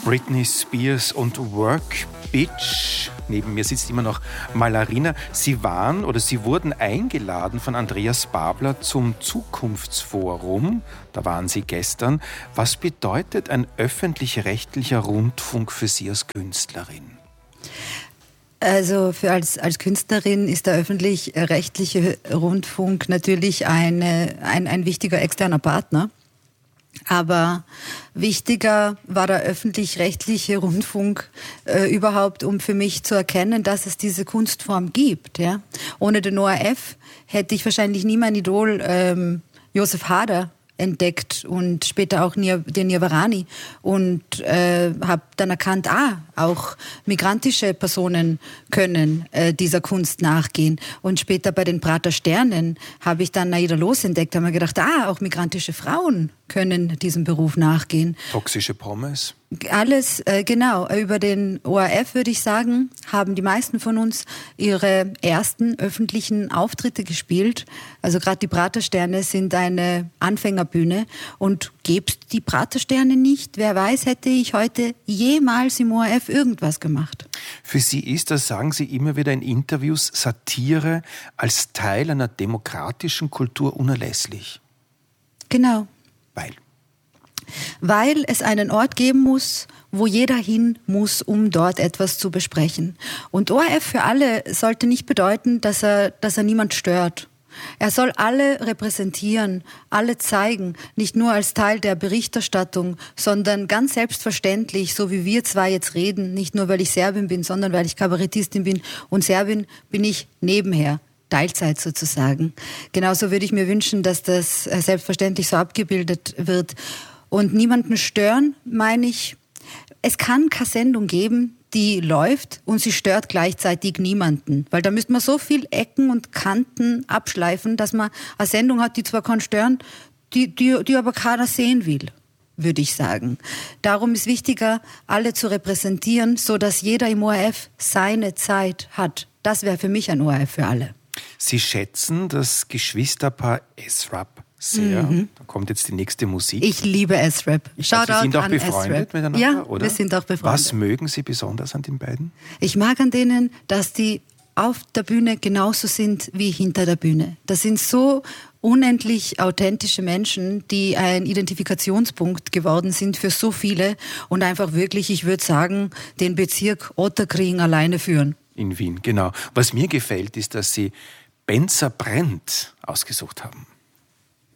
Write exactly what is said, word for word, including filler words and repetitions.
Britney Spears und Work Bitch. Neben mir sitzt immer noch Mallarina. Sie waren oder Sie wurden eingeladen von Andreas Babler zum Zukunftsforum. Da waren Sie gestern. Was bedeutet ein öffentlich-rechtlicher Rundfunk für Sie als Künstlerin? Also für als, als Künstlerin ist der öffentlich-rechtliche Rundfunk natürlich eine, ein, ein wichtiger externer Partner. Aber wichtiger war der öffentlich-rechtliche Rundfunk äh, überhaupt, um für mich zu erkennen, dass es diese Kunstform gibt. Ja? Ohne den O R F hätte ich wahrscheinlich nie mein Idol ähm, Josef Hader entdeckt und später auch den Niavarani und äh, habe dann erkannt, ah, auch migrantische Personen können äh, dieser Kunst nachgehen. Und später bei den Prater Sternen habe ich dann Naida Loos entdeckt, habe mir gedacht, ah, auch migrantische Frauen können diesem Beruf nachgehen. Toxische Pommes? Alles, äh, genau. Über den O R F, würde ich sagen, haben die meisten von uns ihre ersten öffentlichen Auftritte gespielt. Also gerade die Pratersterne sind eine Anfängerbühne. Und gäb's die Pratersterne nicht, wer weiß, hätte ich heute jemals im O R F irgendwas gemacht. Für Sie ist, das sagen Sie immer wieder in Interviews, Satire als Teil einer demokratischen Kultur unerlässlich. Genau. Weil? Weil es einen Ort geben muss, wo jeder hin muss, um dort etwas zu besprechen. Und O R F für alle sollte nicht bedeuten, dass er, dass er niemand stört. Er soll alle repräsentieren, alle zeigen, nicht nur als Teil der Berichterstattung, sondern ganz selbstverständlich, so wie wir zwei jetzt reden, nicht nur weil ich Serbin bin, sondern weil ich Kabarettistin bin. Und Serbin bin ich nebenher. Teilzeit sozusagen. Genauso würde ich mir wünschen, dass das selbstverständlich so abgebildet wird. Und niemanden stören, meine ich, es kann keine Sendung geben, die läuft und sie stört gleichzeitig niemanden. Weil da müsste man so viel Ecken und Kanten abschleifen, dass man eine Sendung hat, die zwar kann stören, die, die, die aber keiner sehen will, würde ich sagen. Darum ist wichtiger, alle zu repräsentieren, so dass jeder im O R F seine Zeit hat. Das wäre für mich ein O R F für alle. Sie schätzen das Geschwisterpaar S-Rap sehr. Mhm. Da kommt jetzt die nächste Musik. Ich liebe S-Rap. Shoutout Sie sind auch an befreundet S-Rap. miteinander, ja, oder? Wir sind auch befreundet. Was mögen Sie besonders an den beiden? Ich mag an denen, dass die auf der Bühne genauso sind wie hinter der Bühne. Das sind so unendlich authentische Menschen, die ein Identifikationspunkt geworden sind für so viele und einfach wirklich, ich würde sagen, den Bezirk Otterkring alleine führen. In Wien, genau. Was mir gefällt, ist, dass Sie Benzer brennt ausgesucht haben.